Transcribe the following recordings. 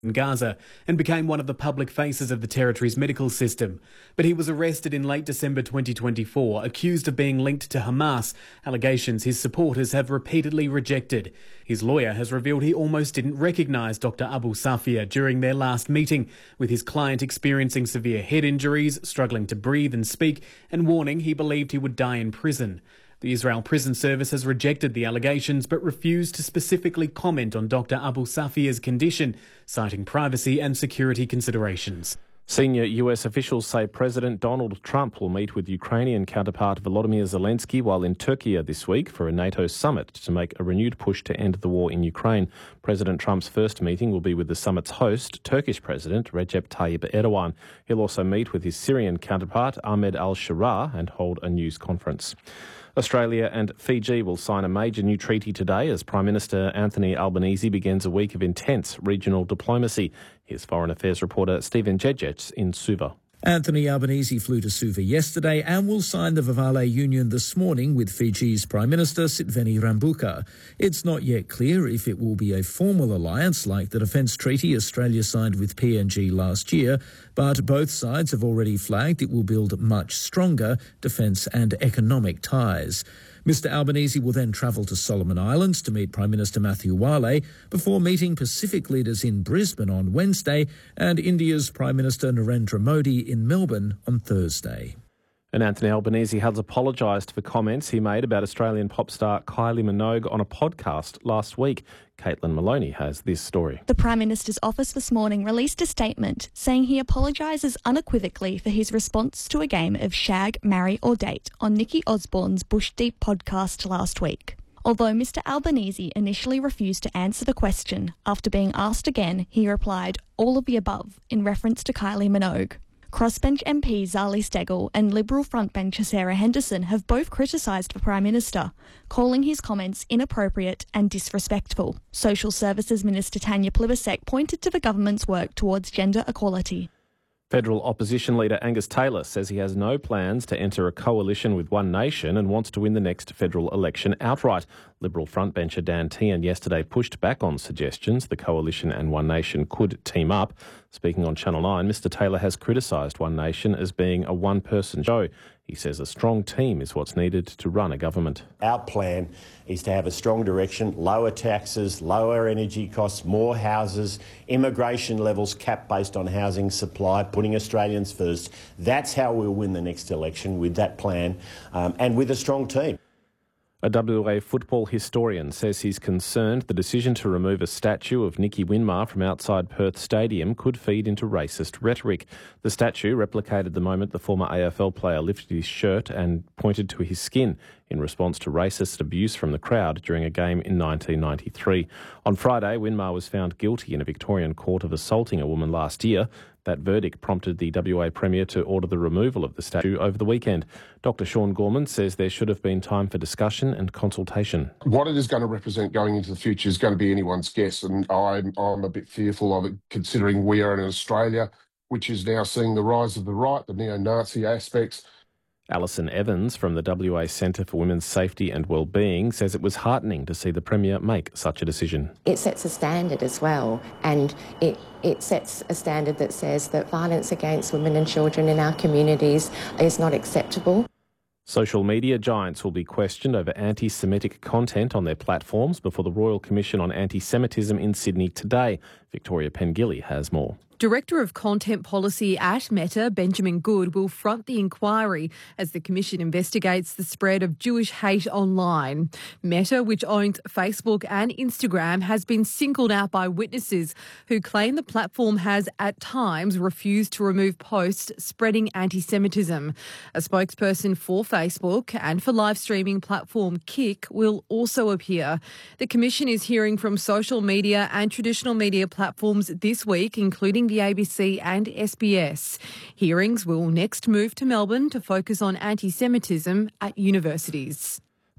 in Gaza and became one of the public faces of the territory's medical system. But he was arrested in late December 2024, accused of being linked to Hamas, allegations his supporters have repeatedly rejected. His lawyer has revealed he almost didn't recognise Dr. Abu Safia during their last meeting, with his client experiencing severe head injuries, struggling to breathe and speak, and warning he believed he would die in prison. The Israel Prison Service has rejected the allegations but refused to specifically comment on Dr. Abu Safia's condition, citing privacy and security considerations. Senior US officials say President Donald Trump will meet with Ukrainian counterpart Volodymyr Zelensky while in Turkey this week for a NATO summit to make a renewed push to end the war in Ukraine. President Trump's first meeting will be with the summit's host, Turkish President Recep Tayyip Erdogan. He'll also meet with his Syrian counterpart Ahmed al-Sharaa and hold a news conference. Australia and Fiji will sign a major new treaty today as Prime Minister Anthony Albanese begins a week of intense regional diplomacy. Here's Foreign Affairs reporter Stephen Jedgetz in Suva. Anthony Albanese flew to Suva yesterday and will sign the Vavale Union this morning with Fiji's Prime Minister Sitveni Rabuka. It's not yet clear if it will be a formal alliance like the defence treaty Australia signed with PNG last year, but both sides have already flagged it will build much stronger defence and economic ties. Mr Albanese will then travel to Solomon Islands to meet Prime Minister Matthew Wale before meeting Pacific leaders in Brisbane on Wednesday and India's Prime Minister Narendra Modi in Melbourne on Thursday. And Anthony Albanese has apologised for comments he made about Australian pop star Kylie Minogue on a podcast last week. Caitlin Maloney has this story. The Prime Minister's office this morning released a statement saying he apologises unequivocally for his response to a game of Shag, Marry or Date on Nikki Osborne's Bush Deep podcast last week. Although Mr Albanese initially refused to answer the question, after being asked again, he replied, all of the above, in reference to Kylie Minogue. Crossbench MP Zali Steggall and Liberal frontbencher Sarah Henderson have both criticised the Prime Minister, calling his comments inappropriate and disrespectful. Social Services Minister Tanya Plibersek pointed to the government's work towards gender equality. Federal opposition leader Angus Taylor says he has no plans to enter a coalition with One Nation and wants to win the next federal election outright. Liberal frontbencher Dan Tehan yesterday pushed back on suggestions the coalition and One Nation could team up. Speaking on Channel 9, Mr Taylor has criticised One Nation as being a one-person show. He says a strong team is what's needed to run a government. Our plan is to have a strong direction, lower taxes, lower energy costs, more houses, immigration levels capped based on housing supply, putting Australians first. That's how we'll win the next election, with that plan and with a strong team. A WA football historian says he's concerned the decision to remove a statue of Nicky Winmar from outside Perth Stadium could feed into racist rhetoric. The statue replicated the moment the former AFL player lifted his shirt and pointed to his skin in response to racist abuse from the crowd during a game in 1993. On Friday, Winmar was found guilty in a Victorian court of assaulting a woman last year. That verdict prompted the WA Premier to order the removal of the statue over the weekend. Dr Sean Gorman says there should have been time for discussion and consultation. What it is going to represent going into the future is going to be anyone's guess, and I'm a bit fearful of it, considering we are in Australia, which is now seeing the rise of the right, the neo-Nazi aspects. Alison Evans from the WA Centre for Women's Safety and Wellbeing says it was heartening to see the Premier make such a decision. It sets a standard as well, and it sets a standard that says that violence against women and children in our communities is not acceptable. Social media giants will be questioned over anti-Semitic content on their platforms before the Royal Commission on Anti-Semitism in Sydney today. Victoria Pengilly has more. Director of Content Policy at Meta, Benjamin Good, will front the inquiry as the Commission investigates the spread of Jewish hate online. Meta, which owns Facebook and Instagram, has been singled out by witnesses who claim the platform has at times refused to remove posts spreading anti-Semitism. A spokesperson for Facebook and for live streaming platform Kick will also appear. The Commission is hearing from social media and traditional media platforms this week, including the ABC and SBS. Hearings will next move to Melbourne to focus on anti-Semitism at universities.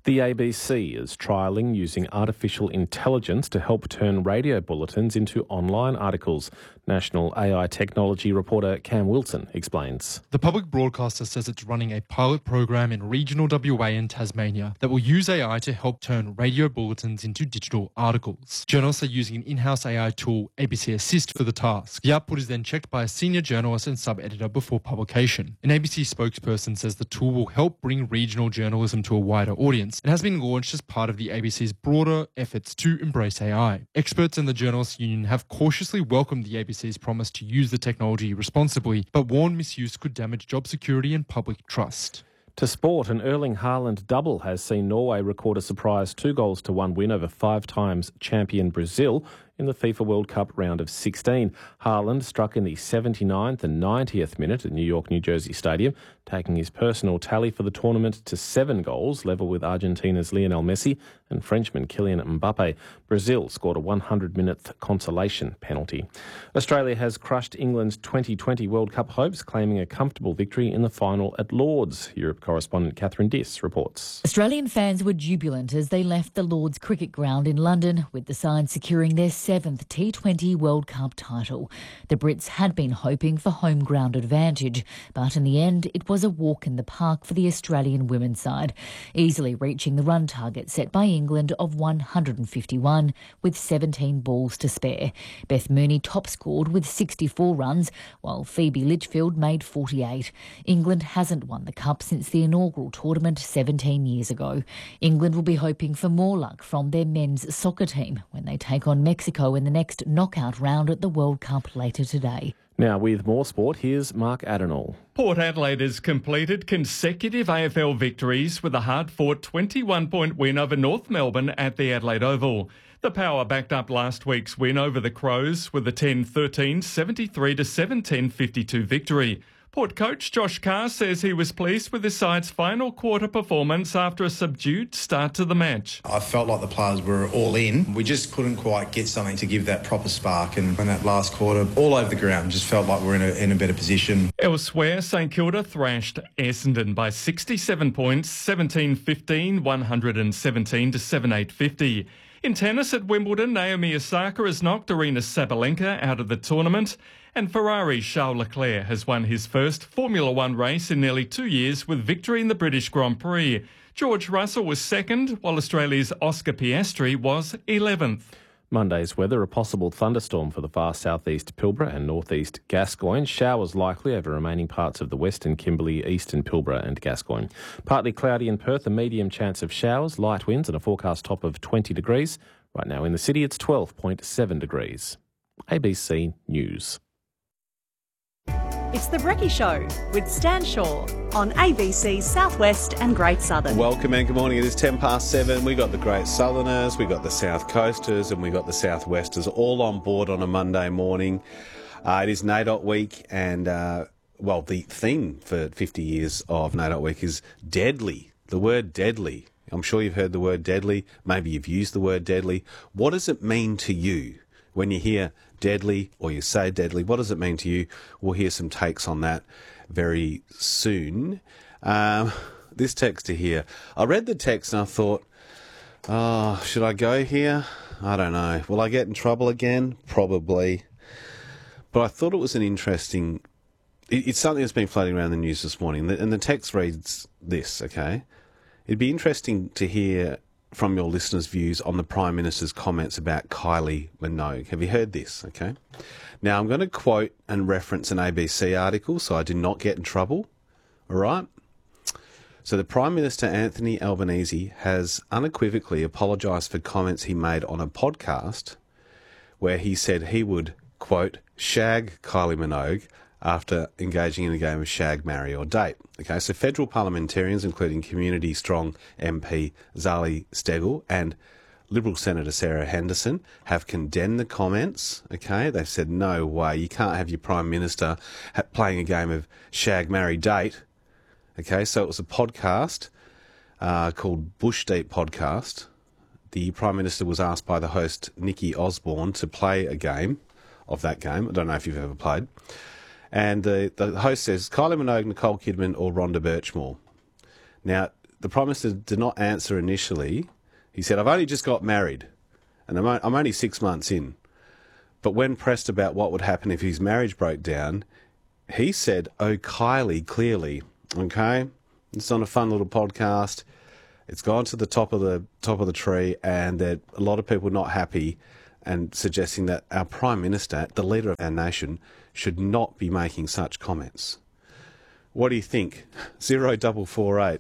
The ABC is trialling using artificial intelligence to help turn radio bulletins into online articles. National AI technology reporter Cam Wilson explains. The public broadcaster says it's running a pilot program in regional WA and Tasmania that will use AI to help turn radio bulletins into digital articles. Journalists are using an in-house AI tool, ABC Assist, for the task. The output is then checked by a senior journalist and sub-editor before publication. An ABC spokesperson says the tool will help bring regional journalism to a wider audience and has been launched as part of the ABC's broader efforts to embrace AI. Experts in the Journalists Union have cautiously welcomed the ABC's promise to use the technology responsibly, but warn misuse could damage job security and public trust. To sport, an Erling Haaland double has seen Norway record a surprise 2-1 win over 5 times champion Brazil in the FIFA World Cup round of 16. Haaland struck in the 79th and 90th minute at New York, New Jersey Stadium, taking his personal tally for the tournament to 7 goals, level with Argentina's Lionel Messi and Frenchman Kylian Mbappe. Brazil scored a 100-minute consolation penalty. Australia has crushed England's 2020 World Cup hopes, claiming a comfortable victory in the final at Lords. Europe correspondent Catherine Diss reports. Australian fans were jubilant as they left the Lords Cricket Ground in London, with the side securing their 7th T20 World Cup title. The Brits had been hoping for home ground advantage, but in the end it was a walk in the park for the Australian women's side, easily reaching the run target set by England of 151 with 17 balls to spare. Beth Mooney top scored with 64 runs, while Phoebe Litchfield made 48. England hasn't won the Cup since the inaugural tournament 17 years ago. England will be hoping for more luck from their men's soccer team when they take on Mexico in the next knockout round at the World Cup later today. Now with more sport, here's Mark Adenall. Port Adelaide has completed consecutive AFL victories with a hard-fought 21-point win over North Melbourne at the Adelaide Oval. The Power backed up last week's win over the Crows with a 10-13, 73-17-52 victory. Port coach Josh Carr says he was pleased with his side's final quarter performance after a subdued start to the match. I felt like the players were all in. We just couldn't quite get something to give that proper spark, and in that last quarter, all over the ground, just felt like we're in a better position. Elsewhere, St Kilda thrashed Essendon by 67 points, 17-15, 117-78-50. In tennis at Wimbledon, Naomi Osaka has knocked Aryna Sabalenka out of the tournament, and Ferrari's Charles Leclerc has won his first Formula One race in nearly 2 years with victory in the British Grand Prix. George Russell was second, while Australia's Oscar Piastri was 11th. Monday's weather, a possible thunderstorm for the far southeast Pilbara and northeast Gascoyne. Showers likely over remaining parts of the western Kimberley, eastern Pilbara and Gascoyne. Partly cloudy in Perth, a medium chance of showers, light winds and a forecast top of 20 degrees. Right now in the city it's 12.7 degrees. ABC News. It's The Brekkie Show with Stan Shaw on ABC Southwest and Great Southern. Welcome and good morning. It is 7:10. We got the Great Southerners, we got the South Coasters and we got the Southwesters all on board on a Monday morning. It is NAIDOT week and, the theme for 50 years of NAIDOT week is deadly. The word deadly. I'm sure you've heard the word deadly. Maybe you've used the word deadly. What does it mean to you? When you hear deadly or you say deadly, what does it mean to you? We'll hear some takes on that very soon. This texter here, I read the text and I thought, should I go here? I don't know. Will I get in trouble again? Probably. But I thought it was an interesting... It's something that's been floating around the news this morning. And the text reads this, okay? It'd be interesting to hear from your listeners' views on the Prime Minister's comments about Kylie Minogue. Have you heard this? Okay. Now, I'm going to quote and reference an ABC article so I do not get in trouble. All right? So the Prime Minister, Anthony Albanese, has unequivocally apologised for comments he made on a podcast where he said he would, quote, shag Kylie Minogue after engaging in a game of shag, marry or date. Okay, so federal parliamentarians, including Community Strong MP Zali Steggall and Liberal Senator Sarah Henderson, have condemned the comments. Okay, they've said, no way, you can't have your Prime Minister playing a game of shag, marry, date. Okay, so it was a podcast called Bush Deep Podcast. The Prime Minister was asked by the host, Nikki Osborne, to play a game of that game. I don't know if you've ever played. And the host says, Kylie Minogue, Nicole Kidman or Rhonda Birchmore. Now, the Prime Minister did not answer initially. He said, I've only just got married and I'm only 6 months in. But when pressed about what would happen if his marriage broke down, he said, oh, Kylie, clearly. Okay? It's on a fun little podcast. It's gone to the top of the tree, and that a lot of people not happy and suggesting that our Prime Minister, the leader of our nation, should not be making such comments. What do you think? 0448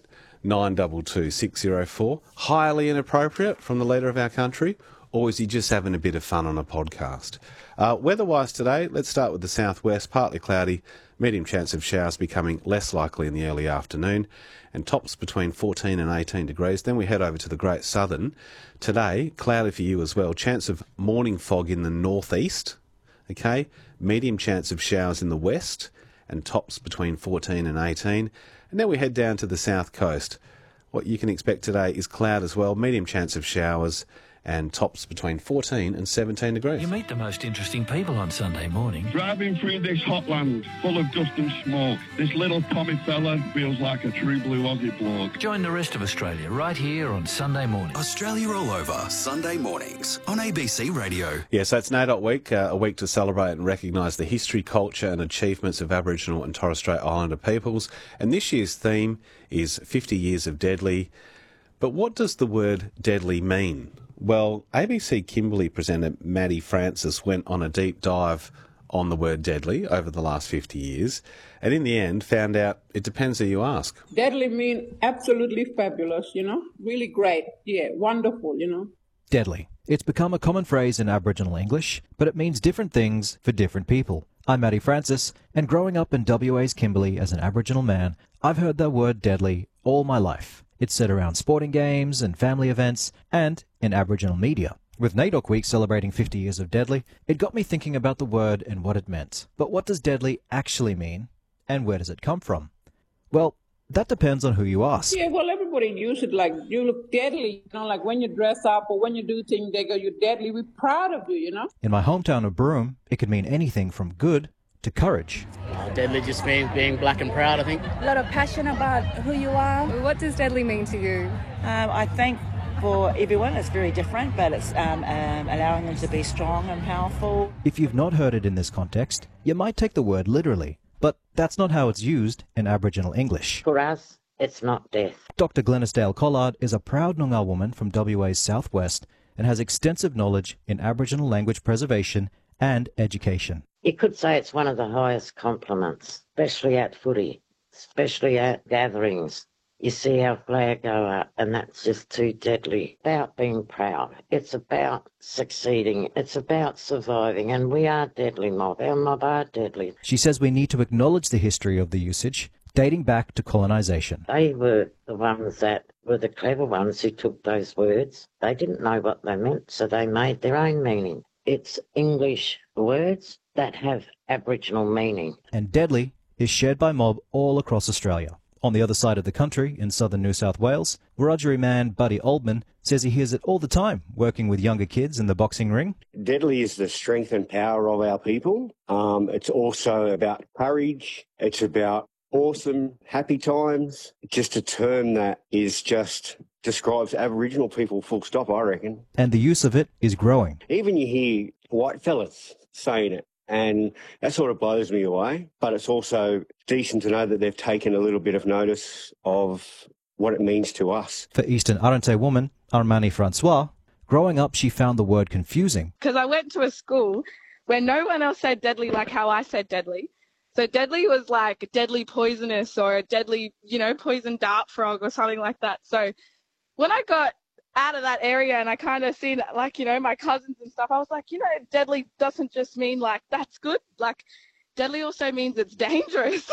922 604. Highly inappropriate from the leader of our country, or is he just having a bit of fun on a podcast? Weather-wise today, let's start with the southwest, partly cloudy, medium chance of showers becoming less likely in the early afternoon, and tops between 14 and 18 degrees. Then we head over to the Great Southern. Today, cloudy for you as well. Chance of morning fog in the northeast, okay? Medium chance of showers in the west, and tops between 14 and 18. And then we head down to the south coast. What you can expect today is cloud as well, medium chance of showers, and tops between 14 and 17 degrees. You meet the most interesting people on Sunday morning. Driving through this hot land full of dust and smoke, this little Tommy fella feels like a true blue Aussie bloke. Join the rest of Australia right here on Sunday morning. Australia all over, Sunday mornings on ABC Radio. Yes, that's NAIDOC Week, a week to celebrate and recognise the history, culture and achievements of Aboriginal and Torres Strait Islander peoples. And this year's theme is 50 years of deadly. But what does the word deadly mean? Well, ABC Kimberley presenter Maddie Francis went on a deep dive on the word deadly over the last 50 years, and in the end found out it depends who you ask. Deadly mean absolutely fabulous, really great, wonderful, Deadly. It's become a common phrase in Aboriginal English, but it means different things for different people. I'm Maddie Francis, and growing up in WA's Kimberley as an Aboriginal man, I've heard the word deadly all my life. It's said around sporting games and family events and in Aboriginal media. With NAIDOC Week celebrating 50 years of deadly, it got me thinking about the word and what it meant. But what does deadly actually mean, and where does it come from? Well, that depends on who you ask. Yeah, well, everybody uses it like, you look deadly, like when you dress up or when you do things, they go, you're deadly, we're proud of you, In my hometown of Broome, it could mean anything from good to courage. Deadly just means being black and proud, I think. A lot of passion about who you are. What does deadly mean to you? I think for everyone it's very different, but it's allowing them to be strong and powerful. If you've not heard it in this context, you might take the word literally, but that's not how it's used in Aboriginal English. For us, it's not death. Dr. Glenys Dale Collard is a proud Noongar woman from WA's southwest and has extensive knowledge in Aboriginal language preservation and education. You could say it's one of the highest compliments, especially at footy, especially at gatherings. You see our flag go up, and that's just too deadly. About being proud. It's about succeeding. It's about surviving, and we are deadly mob. Our mob are deadly. She says we need to acknowledge the history of the usage, dating back to colonisation. They were the ones that were the clever ones who took those words. They didn't know what they meant, so they made their own meaning. It's English words that have Aboriginal meaning. And deadly is shared by mob all across Australia. On the other side of the country, in southern New South Wales, Wiradjuri man Buddy Oldman says he hears it all the time, working with younger kids in the boxing ring. Deadly is the strength and power of our people. It's also about courage. It's about awesome, happy times. Just a term that is just describes Aboriginal people full stop, I reckon. And the use of it is growing. Even you hear white fellas saying it, and that sort of blows me away. But it's also decent to know that they've taken a little bit of notice of what it means to us. For Eastern Arrernte woman Armani Francois, growing up she found the word confusing. Because I went to a school where no one else said deadly like how I said deadly. So deadly was like deadly poisonous or a deadly, poison dart frog or something like that. So when I got out of that area and I kind of seen my cousins and stuff, I was like, deadly doesn't just mean like that's good. Like deadly also means it's dangerous.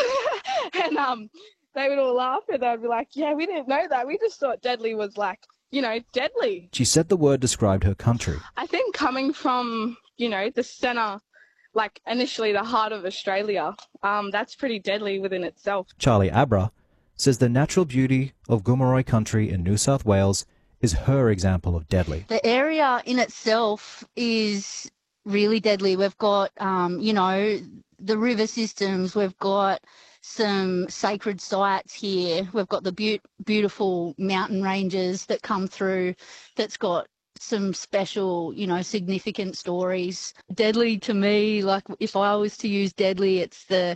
And they would all laugh and they'd be like, yeah, we didn't know that. We just thought deadly was like, deadly. She said the word described her country. I think coming from, the centre, like initially the heart of Australia, that's pretty deadly within itself. Charlie Abra says the natural beauty of Gomeroi country in New South Wales is her example of deadly. The area in itself is really deadly. We've got, the river systems, we've got some sacred sites here. We've got the beautiful mountain ranges that come through that's got some special, significant stories. Deadly to me, like if I was to use deadly, it's the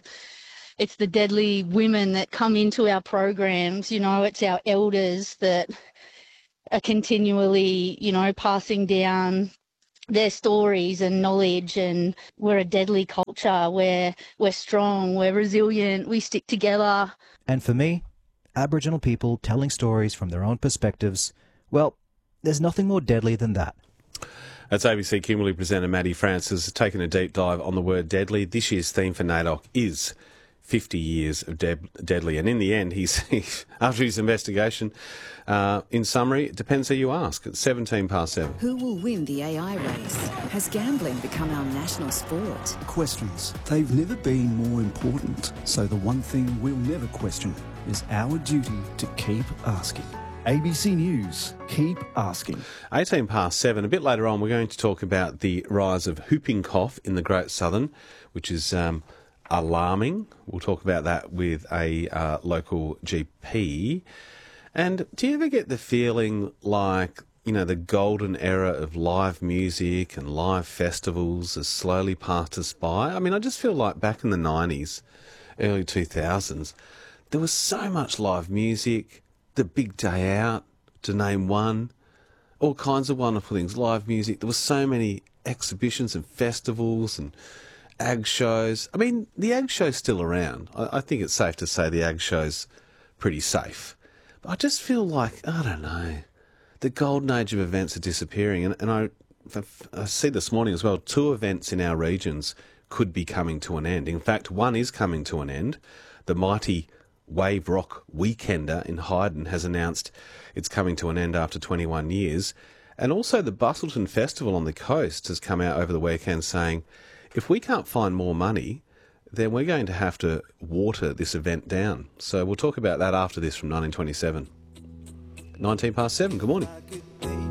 deadly women that come into our programs. It's our elders that are continually, passing down their stories and knowledge, and we're a deadly culture where we're strong, we're resilient, we stick together. And for me, Aboriginal people telling stories from their own perspectives, well, there's nothing more deadly than that. That's ABC Kimberley presenter Maddie Francis taking a deep dive on the word deadly. This year's theme for NAIDOC is 50 years of deadly. And in the end, he's after his investigation, in summary, it depends who you ask. It's 7:17. Who will win the AI race? Has gambling become our national sport? Questions. They've never been more important. So the one thing we'll never question is our duty to keep asking. ABC News, keep asking. 7:18. A bit later on, we're going to talk about the rise of whooping cough in the Great Southern, which is alarming. We'll talk about that with a local GP. And do you ever get the feeling like, the golden era of live music and live festivals has slowly passed us by? I mean, I just feel like back in the 90s, early 2000s, there was so much live music, the big day out, to name one, all kinds of wonderful things, live music. There were so many exhibitions and festivals and ag shows. I mean, the ag show's still around. I think it's safe to say the ag show's pretty safe. But I just feel like, I don't know, the golden age of events are disappearing. And I see this morning as well, 2 events in our regions could be coming to an end. In fact, one is coming to an end. The mighty Wave Rock Weekender in Hyden has announced it's coming to an end after 21 years. And also the Bustleton Festival on the coast has come out over the weekend saying, if we can't find more money, then we're going to have to water this event down. So we'll talk about that after this from 1927. 7:19. Good morning.